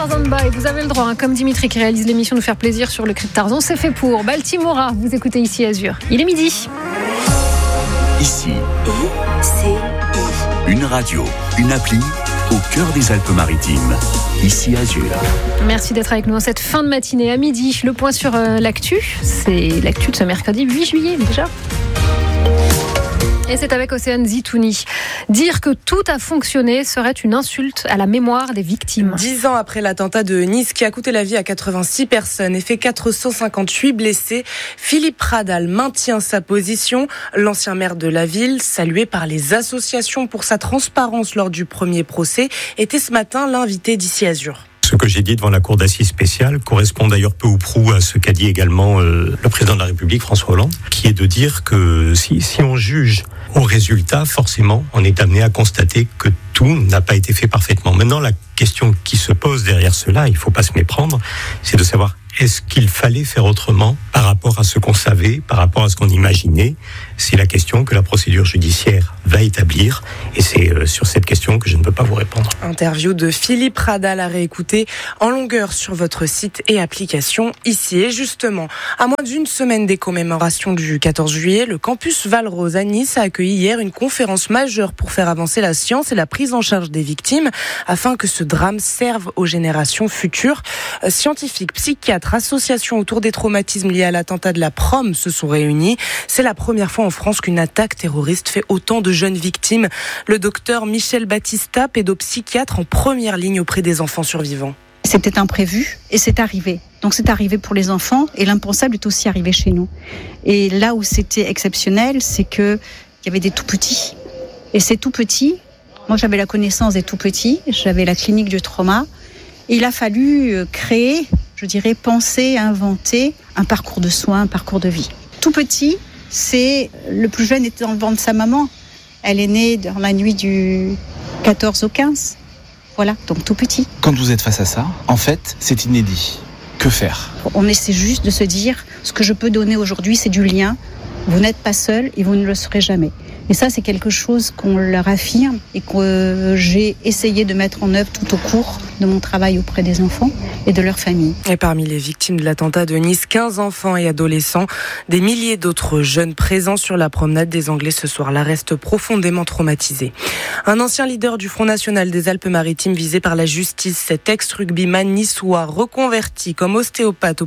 Tarzan By, vous avez le droit, comme Dimitri qui réalise l'émission, de faire plaisir sur le cri de Tarzan. C'est fait pour Baltimora. Vous écoutez ici Azur. Il est midi. Ici, une radio, une appli au cœur des Alpes-Maritimes. Ici Azur. Merci d'être avec nous en cette fin de matinée à midi. Le point sur l'actu. C'est l'actu de ce mercredi 8 juillet déjà. Et c'est avec Océane Zitouni. Dire que tout a fonctionné serait une insulte à la mémoire des victimes. 10 ans après l'attentat de Nice qui a coûté la vie à 86 personnes et fait 458 blessés, Philippe Radal maintient sa position. L'ancien maire de la ville, salué par les associations pour sa transparence lors du premier procès, était ce matin l'invité d'Ici Azur. Ce que j'ai dit devant la cour d'assises spéciale correspond d'ailleurs peu ou prou à ce qu'a dit également le président de la République, François Hollande, qui est de dire que si on juge au résultat, forcément, on est amené à constater que tout n'a pas été fait parfaitement. Maintenant, la question qui se pose derrière cela, il ne faut pas se méprendre, c'est de savoir est-ce qu'il fallait faire autrement par rapport à ce qu'on savait, par rapport à ce qu'on imaginait. C'est la question que la procédure judiciaire va établir et c'est sur cette question que je ne peux pas vous répondre. Interview de Philippe Radal à réécouter en longueur sur votre site et application ici. Et justement, à moins d'une semaine des commémorations du 14 juillet, le campus Val-Rose à Nice a accueilli hier une conférence majeure pour faire avancer la science et la prise en charge des victimes afin que ce drame serve aux générations futures. Scientifiques, psychiatres, associations autour des traumatismes liés à l'attentat de la prom se sont réunis. C'est la première fois en France qu'une attaque terroriste fait autant de jeunes victimes. Le docteur Michel Battista, pédopsychiatre en première ligne auprès des enfants survivants. C'était imprévu et c'est arrivé. Donc c'est arrivé pour les enfants et l'impensable est aussi arrivé chez nous. Et là où c'était exceptionnel, c'est qu'il y avait des tout petits. Et ces tout petits, moi j'avais la connaissance des tout petits, j'avais la clinique du trauma. Et il a fallu créer, penser, inventer un parcours de soins, un parcours de vie. Tout petit, c'est le plus jeune était dans le ventre de sa maman. Elle est née dans la nuit du 14 au 15. Voilà, donc tout petit. Quand vous êtes face à ça, en fait, c'est inédit. Que faire ? On essaie juste de se dire, ce que je peux donner aujourd'hui, c'est du lien. Vous n'êtes pas seul et vous ne le serez jamais. Et ça, c'est quelque chose qu'on leur affirme et que j'ai essayé de mettre en œuvre tout au cours de mon travail auprès des enfants et de leurs familles. Et parmi les victimes de l'attentat de Nice, 15 enfants et adolescents, des milliers d'autres jeunes présents sur la promenade des Anglais ce soir-là restent profondément traumatisés. Un ancien leader du Front National des Alpes-Maritimes visé par la justice, cet ex-rugbyman niçois reconverti comme ostéopathe au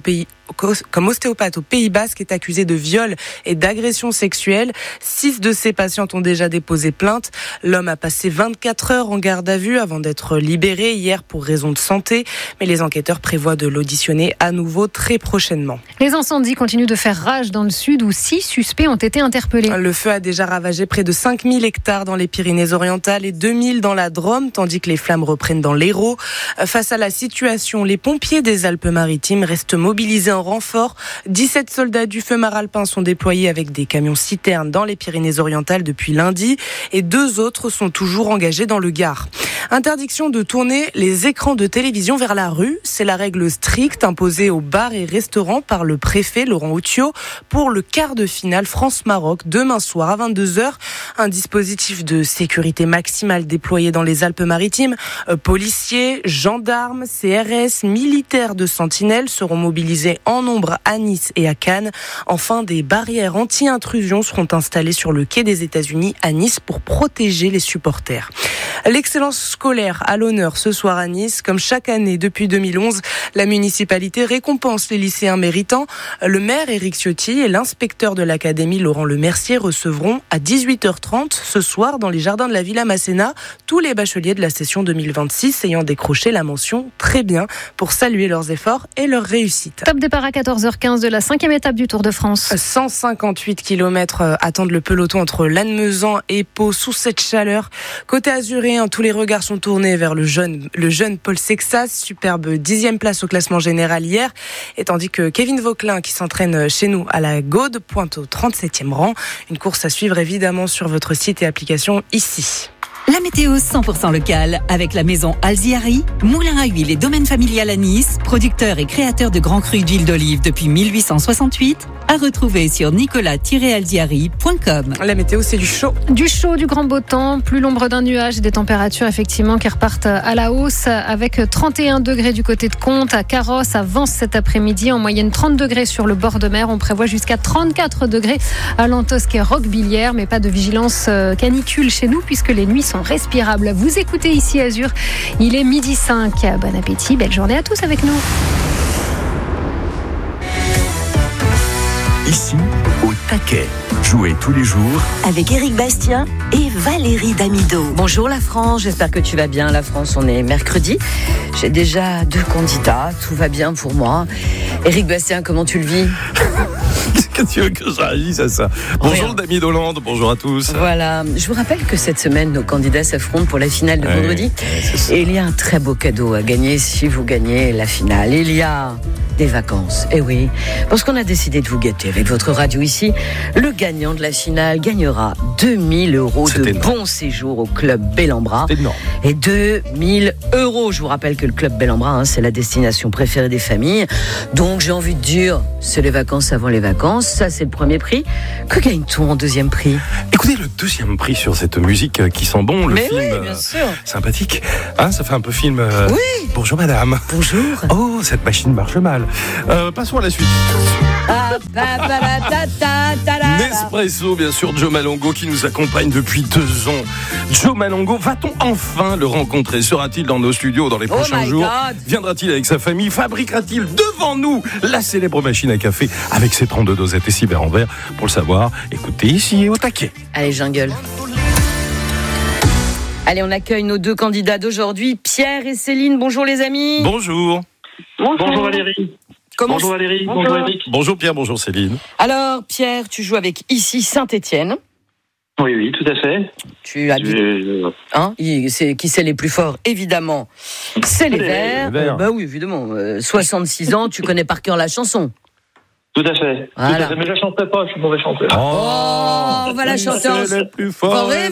Pays Basque est accusé de viol et d'agression sexuelle. 6 de ses patients ont déjà déposé plainte. L'homme a passé 24 heures en garde à vue avant d'être libéré hier pour raison de santé. Mais les enquêteurs prévoient de l'auditionner à nouveau très prochainement. Les incendies continuent de faire rage dans le sud où 6 suspects ont été interpellés. Le feu a déjà ravagé près de 5000 hectares dans les Pyrénées-Orientales et 2000 dans la Drôme, tandis que les flammes reprennent dans l'Hérault. Face à la situation, les pompiers des Alpes-Maritimes restent mobilisés en renfort. 17 soldats du feu maralpin sont déployés avec des camions-citernes dans les Pyrénées-Orientales depuis lundi et 2 autres sont toujours engagés dans le Gard. Interdiction de tourner les écrans de télévision vers la rue. C'est la règle stricte imposée aux bars et restaurants par le préfet Laurent Outiot pour le quart de finale France-Maroc demain soir à 22h. Un dispositif de sécurité maximale déployé dans les Alpes-Maritimes. Policiers, gendarmes, CRS, militaires de sentinelle seront mobilisés en nombre à Nice et à Cannes. Enfin, des barrières anti-intrusion seront installées sur le quai des États-Unis à Nice pour protéger les supporters. L'excellence scolaire à l'honneur ce soir à Nice. Comme chaque année depuis 2011, la municipalité récompense les lycéens méritants. Le maire Éric Ciotti et l'inspecteur de l'académie Laurent Lemercier recevront à 18h30 ce soir dans les jardins de la Villa Masséna tous les bacheliers de la session 2026 ayant décroché la mention très bien pour saluer leurs efforts et leur réussite. Top départ à 14h15 de la 5e étape du Tour de France. 158 km attendent le peloton entre Lannemezan et Pau sous cette chaleur. Côté azuréen, tous les regards sont tournés vers le jeune Paul Sexas, superbe 10e place au classement général hier, et tandis que Kevin Vauquelin, qui s'entraîne chez nous à la Gaude, pointe au 37e rang. Une course à suivre évidemment sur votre site et application ici. La météo 100% locale avec la maison Alziari, moulin à huile et domaine familial à Nice, producteur et créateur de grands crus d'huile d'olive depuis 1868, à retrouver sur nicolas-alziari.com. La météo, c'est du chaud. Du chaud, du grand beau temps, plus l'ombre d'un nuage et des températures effectivement qui repartent à la hausse avec 31 degrés du côté de Comtes, à Carrosse, à Vence cet après-midi, en moyenne 30 degrés sur le bord de mer. On prévoit jusqu'à 34 degrés à Lantosque et Roquebillière, mais pas de vigilance canicule chez nous puisque les nuits sont respirables. Vous écoutez ici Azur, il est 12h05. Bon appétit, belle journée à tous avec nous. Ici, au taquet. Jouez tous les jours avec Éric Bastien et Valérie Damido. Bonjour la France, j'espère que tu vas bien. La France, on est mercredi. J'ai déjà 2 candidats, tout va bien pour moi. Éric Bastien, comment tu le vis ? Qu'est-ce que tu veux que je réagisse à ça ? Bonjour Dami d'Hollande, bonjour à tous. Voilà, je vous rappelle que cette semaine, nos candidats s'affrontent pour la finale de vendredi. Et il y a un très beau cadeau à gagner si vous gagnez la finale. Il y a des vacances, et oui, parce qu'on a décidé de vous gâter avec votre radio ici. Le gagnant de la finale gagnera 2 000 € de bon séjour au club Bel-en-Bras. C'est énorme. Et 2 000 €. Je vous rappelle que le club Bel-en-Bras, c'est la destination préférée des familles. Donc j'ai envie de dire, c'est les vacances avant les vacances. Ça, c'est le premier prix. Que gagne-t-on en deuxième prix ? Écoutez, le deuxième prix sur cette musique qui sent bon, le film bien sûr. Sympathique. Hein, ça fait un peu film. Oui. Bonjour madame. Bonjour. Oh, cette machine marche mal. Passons à la suite. Nespresso, bien sûr, Joe Malongo qui nous accompagne depuis 2 ans. Joe Malongo, va-t-on enfin le rencontrer ? Sera-t-il dans nos studios dans les prochains jours ? Viendra-t-il avec sa famille ? Fabriquera-t-il devant nous la célèbre machine à café avec ses 32 dosettes et cyber en verre ? Pour le savoir, écoutez ici au taquet. Allez, jungle. Allez, on accueille nos 2 candidats d'aujourd'hui, Pierre et Céline. Bonjour les amis. Bonjour. Bonjour Valérie. Bonjour Valérie. Bonjour Eric. Bonjour Pierre, bonjour Céline. Alors Pierre, tu joues avec ici Saint-Étienne. Oui, tout à fait. Tu habites. Qui c'est les plus forts ? Évidemment, c'est les Verts. Bah oui, évidemment. 66 ans, tu connais par cœur la chanson. Tout à fait. Voilà. Mais je ne chanterai pas, je suis mauvais chanteur. Oh, on va la chanter. C'est les plus forts.